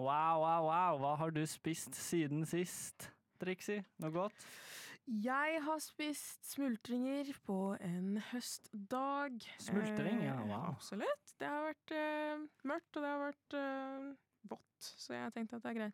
Wow. Hva har du spist siden sist, Trixie? Noe godt? Jeg har spist smultringer på en høstdag. Smultring, ja, wow. Absolutt. Det har vært mørkt, og det har vært vått, så jeg tenkte at det er greit